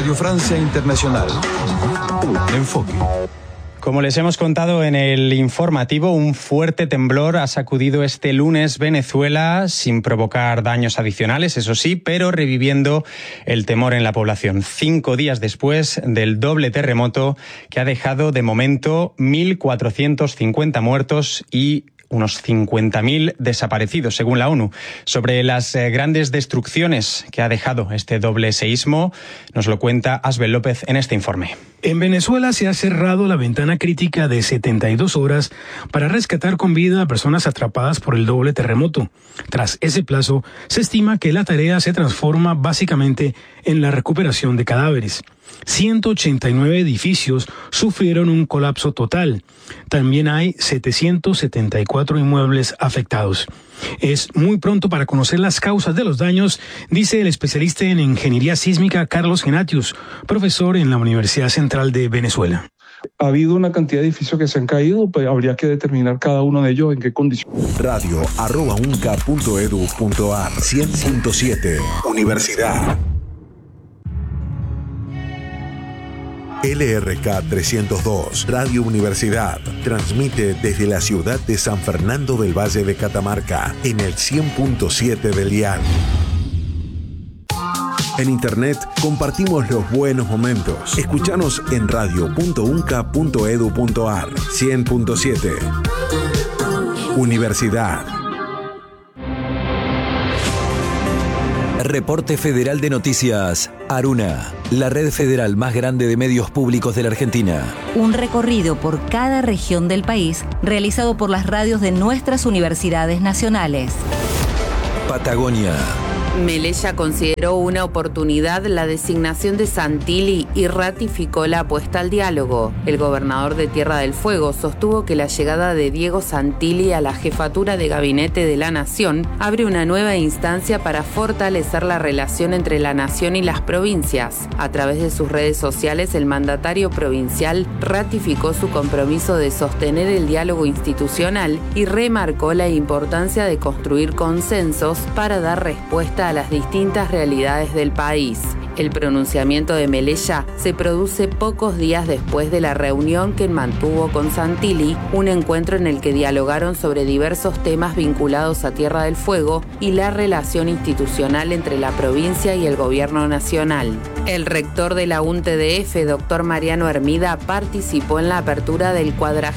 Radio Francia Internacional. Enfoque. Como les hemos contado en el informativo, un fuerte temblor ha sacudido este lunes Venezuela sin provocar daños adicionales, eso sí, pero reviviendo el temor en la población. 5 días después del doble terremoto que ha dejado de momento 1.450 muertos y unos 50.000 desaparecidos, según la ONU. Sobre las grandes destrucciones que ha dejado este doble seísmo, nos lo cuenta Asbel López en este informe. En Venezuela se ha cerrado la ventana crítica de 72 horas para rescatar con vida a personas atrapadas por el doble terremoto. Tras ese plazo, se estima que la tarea se transforma básicamente en la recuperación de cadáveres. 189 edificios sufrieron un colapso total. También hay 774 inmuebles afectados. Es muy pronto para conocer las causas de los daños, dice el especialista en ingeniería sísmica Carlos Genatius, profesor en la Universidad Central de Venezuela. Ha habido una cantidad de edificios que se han caído, pero habría que determinar cada uno de ellos en qué condiciones. radio@unca.edu.ar 100.7 Universidad. LRK 302, Radio Universidad, transmite desde la ciudad de San Fernando del Valle de Catamarca, en el 100.7 del dial. En internet compartimos los buenos momentos. Escúchanos en radio.unca.edu.ar 100.7 Universidad. Reporte Federal de Noticias, Aruna, la red federal más grande de medios públicos de la Argentina. Un recorrido por cada región del país realizado por las radios de nuestras universidades nacionales. Patagonia. Melella consideró una oportunidad la designación de Santilli y ratificó la apuesta al diálogo. El gobernador de Tierra del Fuego sostuvo que la llegada de Diego Santilli a la jefatura de gabinete de la Nación abre una nueva instancia para fortalecer la relación entre la Nación y las provincias. A través de sus redes sociales, el mandatario provincial ratificó su compromiso de sostener el diálogo institucional y remarcó la importancia de construir consensos para dar respuesta a las distintas realidades del país. El pronunciamiento de Melella se produce pocos días después de la reunión que mantuvo con Santilli, un encuentro en el que dialogaron sobre diversos temas vinculados a Tierra del Fuego y la relación institucional entre la provincia y el gobierno nacional. El rector de la UNTDF, doctor Mariano Hermida, participó en la apertura del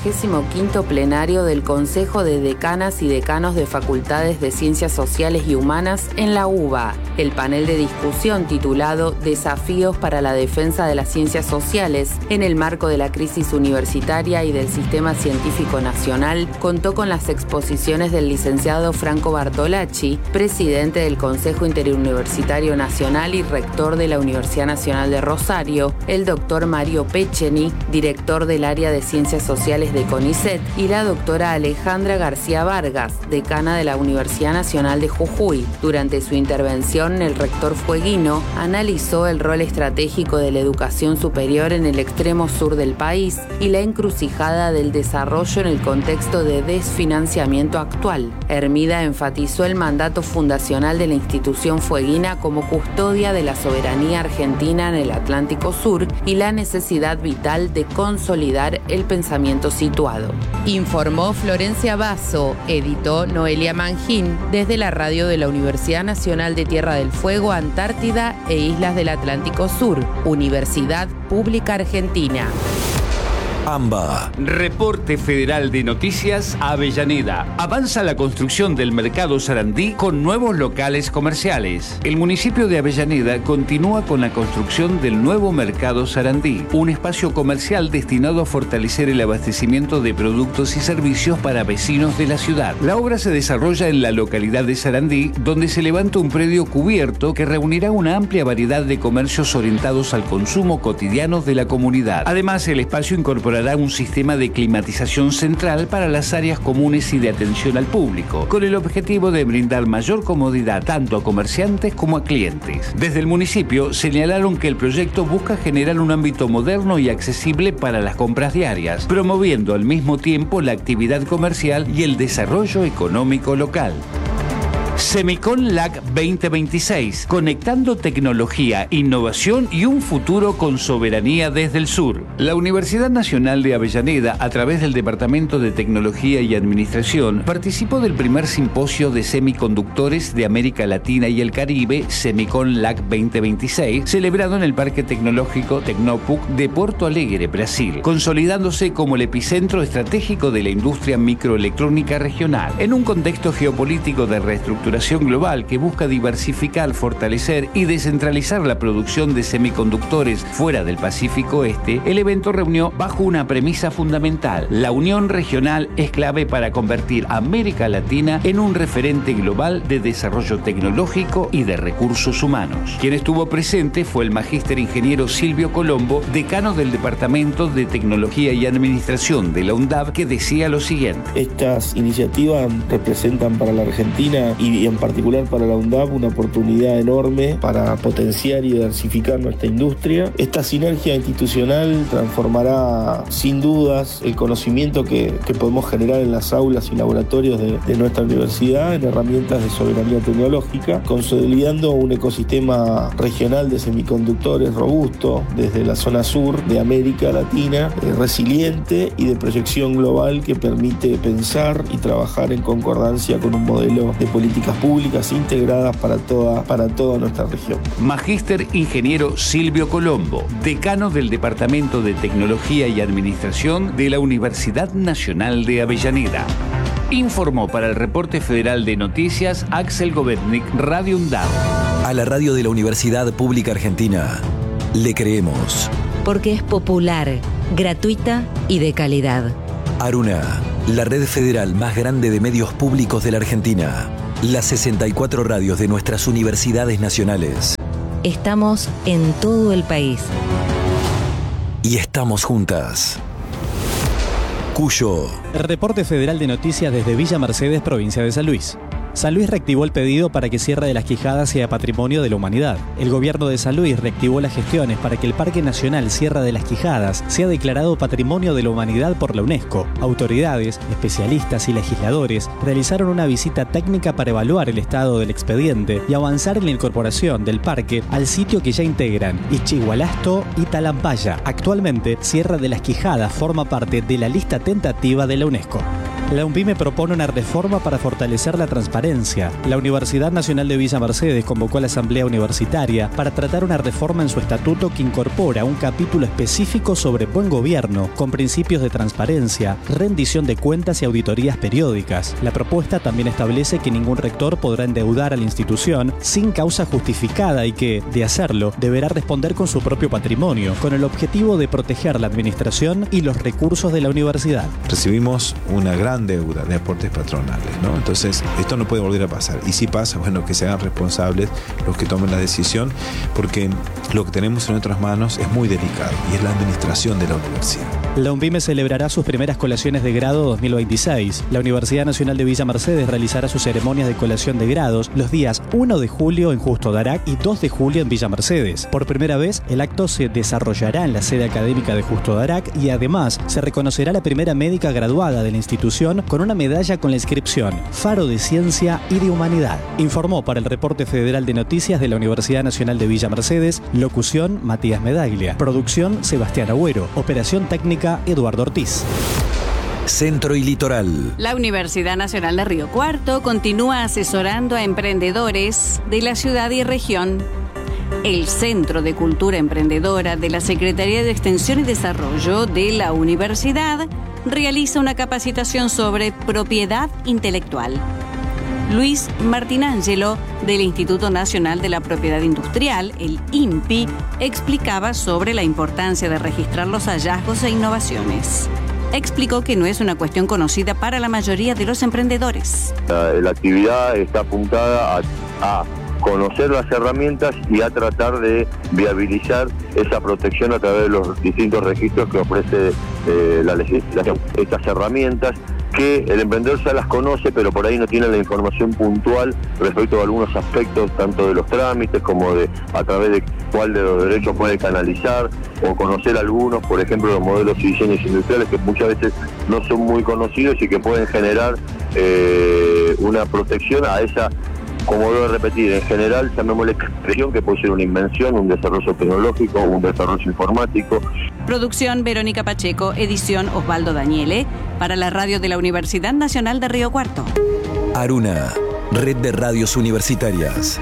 45º plenario del Consejo de Decanas y Decanos de Facultades de Ciencias Sociales y Humanas en la UBA. El panel de discusión titulado Desafíos para la defensa de las ciencias sociales en el marco de la crisis universitaria y del sistema científico nacional contó con las exposiciones del licenciado Franco Bartolacci, presidente del Consejo Interuniversitario Nacional y rector de la Universidad Nacional de Rosario, el doctor Mario Pecheni, director del área de Ciencias Sociales de CONICET, y la doctora Alejandra García Vargas, decana de la Universidad Nacional de Jujuy. Durante su intervención, el rector fueguino analizó el rol estratégico de la educación superior en el extremo sur del país y la encrucijada del desarrollo en el contexto de desfinanciamiento actual. Hermida enfatizó el mandato fundacional de la institución fueguina como custodia de la soberanía argentina en el Atlántico Sur y la necesidad vital de consolidar el pensamiento situado. Informó Florencia Basso, editó Noelia Mangín desde la radio de la Universidad Nacional de Tierra del Fuego, Antártida e Islas del Atlántico Sur, Universidad Pública Argentina. AMBA. Reporte Federal de Noticias, Avellaneda. Avanza la construcción del Mercado Sarandí con nuevos locales comerciales. El municipio de Avellaneda continúa con la construcción del nuevo Mercado Sarandí, un espacio comercial destinado a fortalecer el abastecimiento de productos y servicios para vecinos de la ciudad. La obra se desarrolla en la localidad de Sarandí, donde se levanta un predio cubierto que reunirá una amplia variedad de comercios orientados al consumo cotidiano de la comunidad. Además, el espacio incorporará un sistema de climatización central para las áreas comunes y de atención al público, con el objetivo de brindar mayor comodidad tanto a comerciantes como a clientes. Desde el municipio señalaron que el proyecto busca generar un ámbito moderno y accesible para las compras diarias, promoviendo al mismo tiempo la actividad comercial y el desarrollo económico local. Semicon LAC 2026, conectando tecnología, innovación y un futuro con soberanía desde el sur. La Universidad Nacional de Avellaneda, a través del Departamento de Tecnología y Administración, participó del primer simposio de semiconductores de América Latina y el Caribe, Semicon LAC 2026, celebrado en el Parque Tecnológico Tecnopuc de Porto Alegre, Brasil, consolidándose como el epicentro estratégico de la industria microelectrónica regional, en un contexto geopolítico de reestructuración global que busca diversificar, fortalecer y descentralizar la producción de semiconductores fuera del Pacífico Este. El evento reunió bajo una premisa fundamental: la unión regional es clave para convertir a América Latina en un referente global de desarrollo tecnológico y de recursos humanos. Quien estuvo presente fue el magíster ingeniero Silvio Colombo, decano del Departamento de Tecnología y Administración de la UNDAB, que decía lo siguiente: estas iniciativas representan para la Argentina y en particular para la UNDAB una oportunidad enorme para potenciar y diversificar nuestra industria. Esta sinergia institucional transformará sin dudas el conocimiento que podemos generar en las aulas y laboratorios de nuestra universidad en herramientas de soberanía tecnológica, consolidando un ecosistema regional de semiconductores robusto desde la zona sur de América Latina, resiliente y de proyección global que permite pensar y trabajar en concordancia con un modelo de políticas públicas integradas para toda nuestra región. Magíster ingeniero Silvio Colombo, decano del Departamento de Tecnología y Administración de la Universidad Nacional de Avellaneda. Informó para el Reporte Federal de Noticias Axel Govetnik, Radio UNDAB. A la radio de la Universidad Pública Argentina le creemos. Porque es popular, gratuita y de calidad. Aruna, la red federal más grande de medios públicos de la Argentina. Las 64 radios de nuestras universidades nacionales. Estamos en todo el país. Y estamos juntas. Cuyo. Reporte Federal de Noticias desde Villa Mercedes, provincia de San Luis. San Luis reactivó el pedido para que Sierra de las Quijadas sea patrimonio de la humanidad. El gobierno de San Luis reactivó las gestiones para que el Parque Nacional Sierra de las Quijadas sea declarado patrimonio de la humanidad por la UNESCO. Autoridades, especialistas y legisladores realizaron una visita técnica para evaluar el estado del expediente y avanzar en la incorporación del parque al sitio que ya integran Ichigualasto y Talampaya. Actualmente, Sierra de las Quijadas forma parte de la lista tentativa de la UNESCO. La UNPYME propone una reforma para fortalecer la transparencia. La Universidad Nacional de Villa Mercedes convocó a la Asamblea Universitaria para tratar una reforma en su estatuto que incorpora un capítulo específico sobre buen gobierno, con principios de transparencia, rendición de cuentas y auditorías periódicas. La propuesta también establece que ningún rector podrá endeudar a la institución sin causa justificada y que, de hacerlo, deberá responder con su propio patrimonio, con el objetivo de proteger la administración y los recursos de la universidad. Recibimos una gran deuda de aportes patronales, ¿no? Entonces, esto no puede volver a pasar. Y si pasa, bueno, que se hagan responsables los que tomen la decisión, porque lo que tenemos en nuestras manos es muy delicado y es la administración de la universidad. La UNPYME celebrará sus primeras colaciones de grado 2026. La Universidad Nacional de Villa Mercedes realizará sus ceremonias de colación de grados los días 1 de julio en Justo Darac y 2 de julio en Villa Mercedes. Por primera vez, el acto se desarrollará en la sede académica de Justo Darac y además se reconocerá la primera médica graduada de la institución con una medalla con la inscripción Faro de Ciencia y de Humanidad. Informó para el Reporte Federal de Noticias de la Universidad Nacional de Villa Mercedes, locución Matías Medaglia, producción Sebastián Agüero, operación técnica Eduardo Ortiz. Centro y Litoral. La Universidad Nacional de Río Cuarto continúa asesorando a emprendedores de la ciudad y región. El Centro de Cultura Emprendedora de la Secretaría de Extensión y Desarrollo de la Universidad realiza una capacitación sobre propiedad intelectual. Luis Martinangelo, del Instituto Nacional de la Propiedad Industrial, el INPI, explicaba sobre la importancia de registrar los hallazgos e innovaciones. Explicó que no es una cuestión conocida para la mayoría de los emprendedores. La actividad está apuntada a conocer las herramientas y a tratar de viabilizar esa protección a través de los distintos registros que ofrece la legislación. Estas herramientas que el emprendedor ya las conoce, pero por ahí no tiene la información puntual respecto a algunos aspectos, tanto de los trámites como de a través de cuál de los derechos puede canalizar, o conocer algunos, por ejemplo, los modelos y diseños industriales que muchas veces no son muy conocidos y que pueden generar una protección a esa como debo repetir, en general, llamémosle región, que puede ser una invención, un desarrollo tecnológico, un desarrollo informático. Producción Verónica Pacheco, edición Osvaldo Daniele, para la radio de la Universidad Nacional de Río Cuarto. Aruna, red de radios universitarias.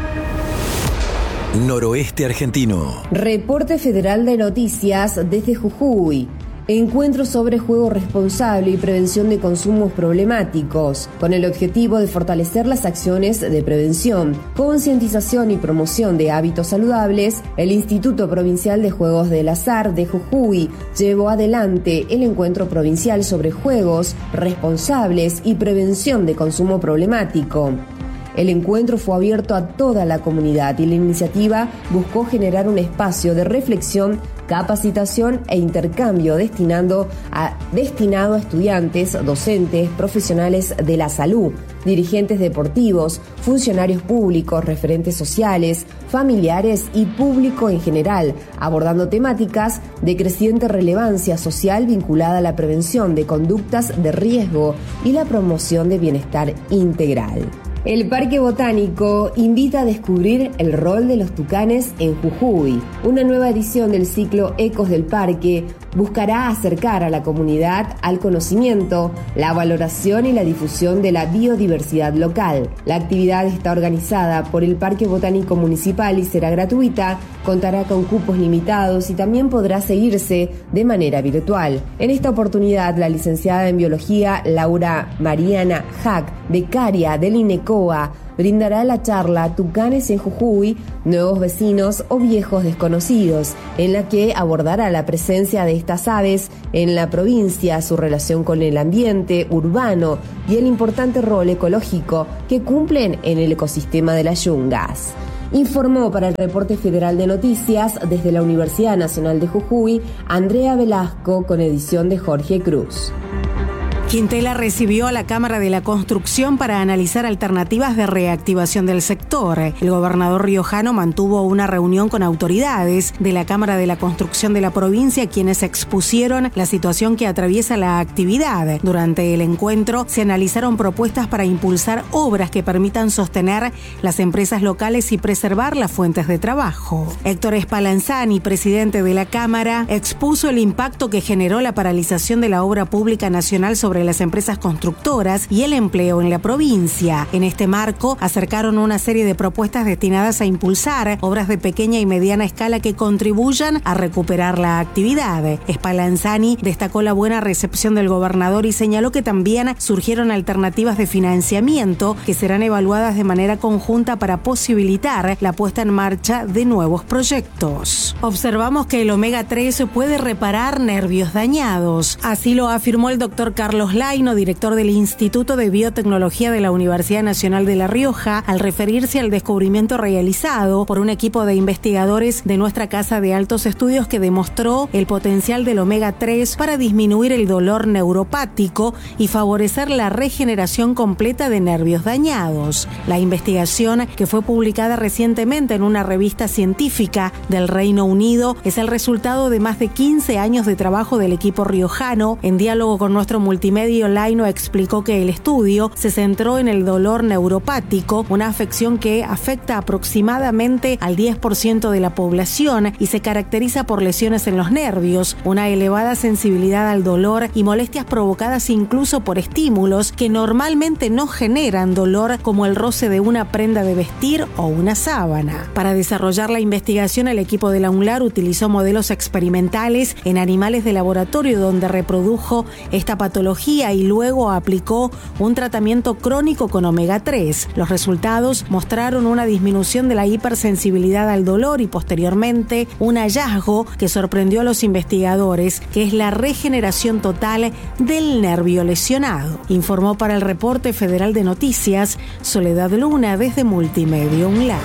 Noroeste argentino. Reporte Federal de Noticias desde Jujuy. Encuentro sobre juego responsable y prevención de consumos problemáticos, con el objetivo de fortalecer las acciones de prevención, concientización y promoción de hábitos saludables. El Instituto Provincial de Juegos del Azar de Jujuy llevó adelante el Encuentro Provincial sobre Juegos Responsables y Prevención de Consumo Problemático. El encuentro fue abierto a toda la comunidad y la iniciativa buscó generar un espacio de reflexión, capacitación e intercambio destinado a estudiantes, docentes, profesionales de la salud, dirigentes deportivos, funcionarios públicos, referentes sociales, familiares y público en general, abordando temáticas de creciente relevancia social vinculada a la prevención de conductas de riesgo y la promoción de bienestar integral. El Parque Botánico invita a descubrir el rol de los tucanes en Jujuy. Una nueva edición del ciclo Ecos del Parque buscará acercar a la comunidad al conocimiento, la valoración y la difusión de la biodiversidad local. La actividad está organizada por el Parque Botánico Municipal y será gratuita, contará con cupos limitados y también podrá seguirse de manera virtual. En esta oportunidad, la licenciada en Biología Laura Mariana Hack, becaria del INECOA, brindará la charla Tucanes en Jujuy, nuevos vecinos o viejos desconocidos, en la que abordará la presencia de estas aves en la provincia, su relación con el ambiente urbano y el importante rol ecológico que cumplen en el ecosistema de las yungas. Informó para el Reporte Federal de Noticias desde la Universidad Nacional de Jujuy, Andrea Velasco, con edición de Jorge Cruz. Quintela recibió a la Cámara de la Construcción para analizar alternativas de reactivación del sector. El gobernador riojano mantuvo una reunión con autoridades de la Cámara de la Construcción de la provincia, quienes expusieron la situación que atraviesa la actividad. Durante el encuentro se analizaron propuestas para impulsar obras que permitan sostener las empresas locales y preservar las fuentes de trabajo. Héctor Spallanzani, presidente de la Cámara, expuso el impacto que generó la paralización de la obra pública nacional sobre las empresas constructoras y el empleo en la provincia. En este marco, acercaron una serie de propuestas destinadas a impulsar obras de pequeña y mediana escala que contribuyan a recuperar la actividad. Spallanzani destacó la buena recepción del gobernador y señaló que también surgieron alternativas de financiamiento que serán evaluadas de manera conjunta para posibilitar la puesta en marcha de nuevos proyectos. Observamos que el omega 3 puede reparar nervios dañados. Así lo afirmó el doctor Carlos Laino, director del Instituto de Biotecnología de la Universidad Nacional de La Rioja, al referirse al descubrimiento realizado por un equipo de investigadores de nuestra Casa de Altos Estudios que demostró el potencial del omega 3 para disminuir el dolor neuropático y favorecer la regeneración completa de nervios dañados. La investigación, que fue publicada recientemente en una revista científica del Reino Unido, es el resultado de más de 15 años de trabajo del equipo riojano. En diálogo con nuestro multimedio, Laino explicó que el estudio se centró en el dolor neuropático, una afección que afecta aproximadamente al 10% de la población y se caracteriza por lesiones en los nervios, una elevada sensibilidad al dolor y molestias provocadas incluso por estímulos que normalmente no generan dolor, como el roce de una prenda de vestir o una sábana. Para desarrollar la investigación, el equipo de la UNLAR utilizó modelos experimentales en animales de laboratorio donde reprodujo esta patología y luego aplicó un tratamiento crónico con omega 3. Los resultados mostraron una disminución de la hipersensibilidad al dolor y posteriormente un hallazgo que sorprendió a los investigadores, que es la regeneración total del nervio lesionado. Informó para el Reporte Federal de Noticias Soledad Luna desde Multimedia UNLAR.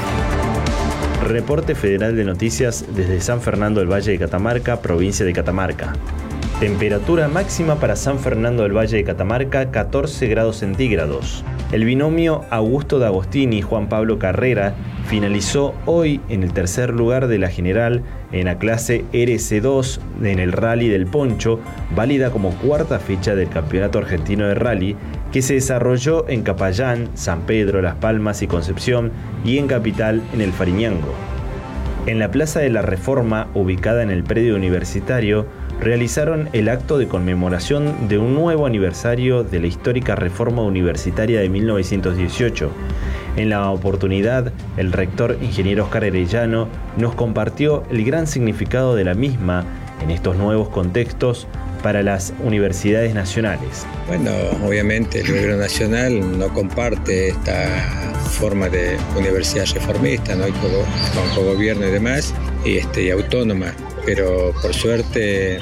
Reporte Federal de Noticias desde San Fernando del Valle de Catamarca, provincia de Catamarca. Temperatura máxima para San Fernando del Valle de Catamarca, 14 grados centígrados. El binomio Augusto D'Agostini y Juan Pablo Carrera finalizó hoy en el tercer lugar de la general en la clase RC2 en el Rally del Poncho, válida como cuarta fecha del Campeonato Argentino de Rally, que se desarrolló en Capayán, San Pedro, Las Palmas y Concepción, y en Capital, en el Fariñango. En la Plaza de la Reforma, ubicada en el predio universitario, realizaron el acto de conmemoración de un nuevo aniversario de la histórica Reforma Universitaria de 1918. En la oportunidad, el rector ingeniero Oscar Arellano nos compartió el gran significado de la misma en estos nuevos contextos para las universidades nacionales. Bueno, obviamente el gobierno nacional no comparte esta forma de universidad reformista, ¿no? Con cogobierno y demás, y autónoma, pero por suerte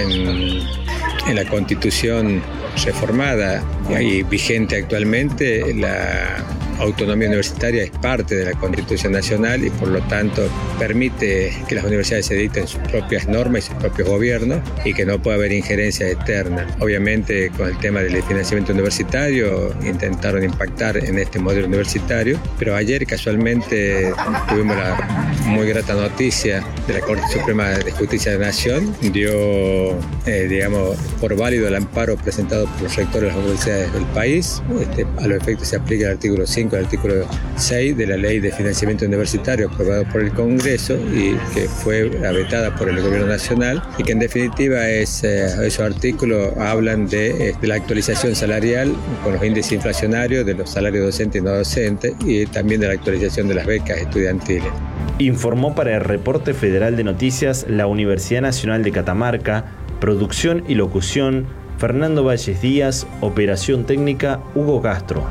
en la Constitución reformada y vigente actualmente, la autonomía universitaria es parte de la Constitución Nacional y por lo tanto permite que las universidades se dicten sus propias normas y sus propios gobiernos y que no pueda haber injerencia externa. Obviamente con el tema del financiamiento universitario intentaron impactar en este modelo universitario, pero ayer casualmente tuvimos la muy grata noticia de la Corte Suprema de Justicia de la Nación, dio por válido el amparo presentado por los rectores de las universidades del país. A los efectos se aplica el artículo 5 y el artículo 6 de la Ley de Financiamiento Universitario aprobado por el Congreso y que fue vetada por el Gobierno Nacional, y que en definitiva esos artículos hablan de la actualización salarial con los índices inflacionarios de los salarios docentes y no docentes, y también de la actualización de las becas estudiantiles. Informó para el Reporte Federal de Noticias la Universidad Nacional de Catamarca. Producción y locución, Fernando Valles Díaz. Operación técnica, Hugo Castro.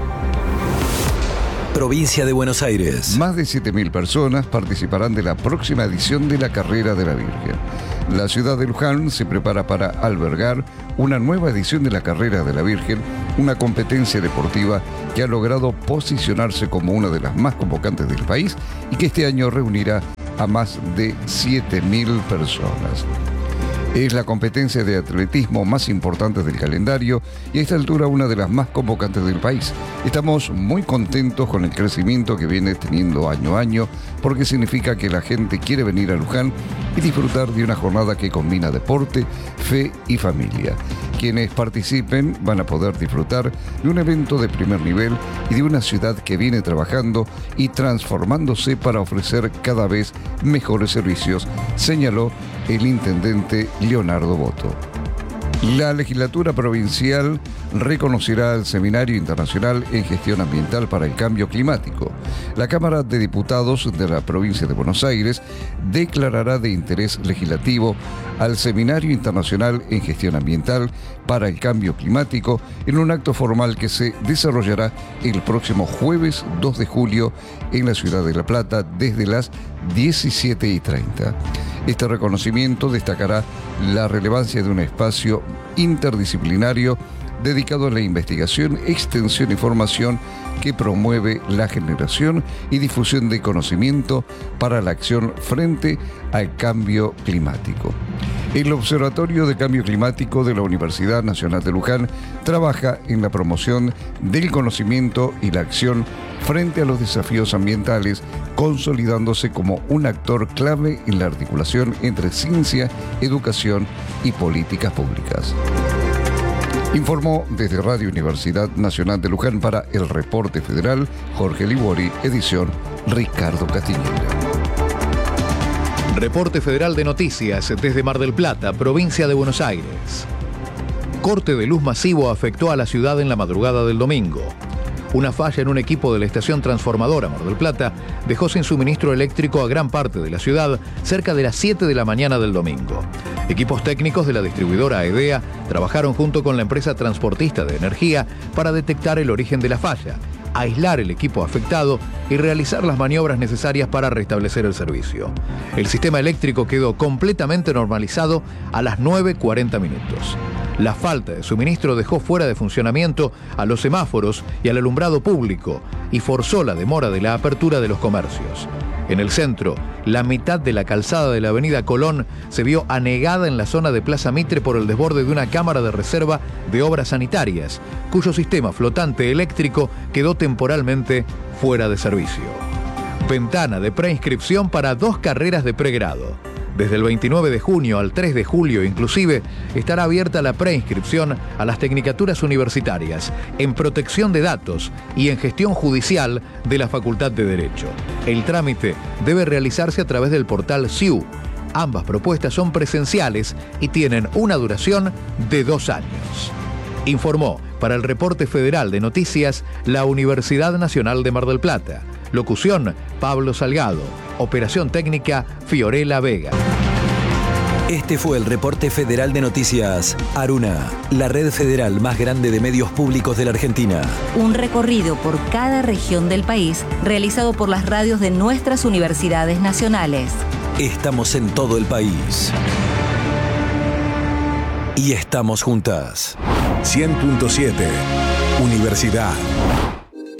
Provincia de Buenos Aires. Más de 7.000 personas participarán de la próxima edición de la Carrera de la Virgen. La ciudad de Luján se prepara para albergar una nueva edición de la Carrera de la Virgen, una competencia deportiva que ha logrado posicionarse como una de las más convocantes del país y que este año reunirá a más de 7.000 personas. Es la competencia de atletismo más importante del calendario y a esta altura una de las más convocantes del país. Estamos muy contentos con el crecimiento que viene teniendo año a año, porque significa que la gente quiere venir a Luján y disfrutar de una jornada que combina deporte, fe y familia. Quienes participen van a poder disfrutar de un evento de primer nivel y de una ciudad que viene trabajando y transformándose para ofrecer cada vez mejores servicios, señaló el intendente Leonardo Boto. La legislatura provincial reconocerá al Seminario Internacional en Gestión Ambiental para el Cambio Climático. La Cámara de Diputados de la provincia de Buenos Aires declarará de interés legislativo al Seminario Internacional en Gestión Ambiental para el Cambio Climático en un acto formal que se desarrollará el próximo jueves 2 de julio en la ciudad de La Plata desde las 17:30. Este reconocimiento destacará la relevancia de un espacio interdisciplinario dedicado a la investigación, extensión y formación que promueve la generación y difusión de conocimiento para la acción frente al cambio climático. El Observatorio de Cambio Climático de la Universidad Nacional de Luján trabaja en la promoción del conocimiento y la acción frente a los desafíos ambientales, consolidándose como un actor clave en la articulación entre ciencia, educación y políticas públicas. Informó desde Radio Universidad Nacional de Luján para el Reporte Federal Jorge Libori, edición Ricardo Castiñeira. Reporte Federal de Noticias desde Mar del Plata, provincia de Buenos Aires. Corte de luz masivo afectó a la ciudad en la madrugada del domingo. Una falla en un equipo de la estación transformadora Mar del Plata dejó sin suministro eléctrico a gran parte de la ciudad cerca de las 7 de la mañana del domingo. Equipos técnicos de la distribuidora EDEA trabajaron junto con la empresa transportista de energía para detectar el origen de la falla, aislar el equipo afectado y realizar las maniobras necesarias para restablecer el servicio. El sistema eléctrico quedó completamente normalizado a las 9:40 minutos. La falta de suministro dejó fuera de funcionamiento a los semáforos y al alumbrado público y forzó la demora de la apertura de los comercios. En el centro, la mitad de la calzada de la avenida Colón se vio anegada en la zona de Plaza Mitre por el desborde de una cámara de reserva de obras sanitarias, cuyo sistema flotante eléctrico quedó temporalmente fuera de servicio. Ventana de preinscripción para 2 carreras de pregrado. Desde el 29 de junio al 3 de julio inclusive estará abierta la preinscripción a las tecnicaturas universitarias en protección de datos y en gestión judicial de la Facultad de Derecho. El trámite debe realizarse a través del portal SIU. Ambas propuestas son presenciales y tienen una duración de 2 años. Informó para el Reporte Federal de Noticias la Universidad Nacional de Mar del Plata. Locución, Pablo Salgado. Operación técnica, Fiorella Vega. Este fue el Reporte Federal de Noticias Aruna, la red federal más grande de medios públicos de la Argentina. Un recorrido por cada región del país realizado por las radios de nuestras universidades nacionales. Estamos en todo el país. Y estamos juntas. 100.7 Universidad.